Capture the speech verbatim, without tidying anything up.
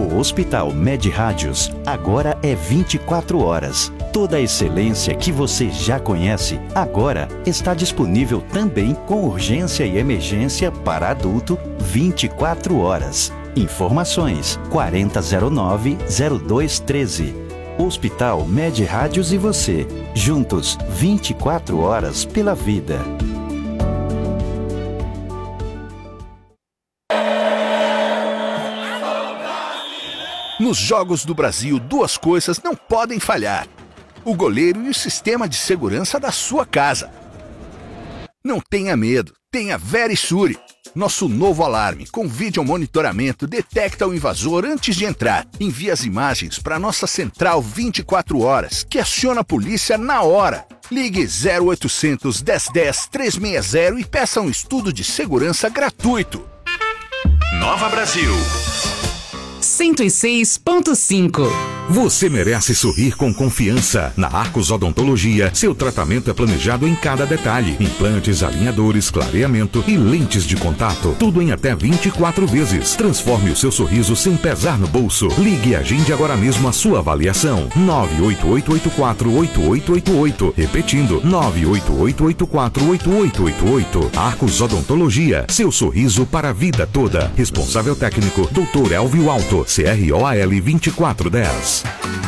O Hospital Med Rádios agora é vinte e quatro horas. Toda a excelência que você já conhece, agora está disponível também com urgência e emergência para adulto vinte e quatro horas. Informações quarenta zero nove zero dois treze. Hospital Med Rádios e você, juntos vinte e quatro horas pela vida. Nos Jogos do Brasil, duas coisas não podem falhar: o goleiro e o sistema de segurança da sua casa. Não tenha medo, tenha Verisure. Nosso novo alarme com vídeo monitoramento detecta o invasor antes de entrar. Envia as imagens para nossa central vinte e quatro horas, que aciona a polícia na hora. Ligue zero oitocentos, dez dez, trezentos e sessenta e peça um estudo de segurança gratuito. Nova Brasil cento e seis ponto cinco. Você merece sorrir com confiança. Na Arcos Odontologia, seu tratamento é planejado em cada detalhe. Implantes, alinhadores, clareamento e lentes de contato. Tudo em até vinte e quatro vezes. Transforme o seu sorriso sem pesar no bolso. Ligue e agende agora mesmo a sua avaliação. nove oito oito oito quatro oito oito oito oito. Repetindo, nove oito oito oito quatro oito oito oito oito. Arcos Odontologia, seu sorriso para a vida toda. Responsável técnico, doutor Elvio Alto, C R O A L vinte e quatro dez.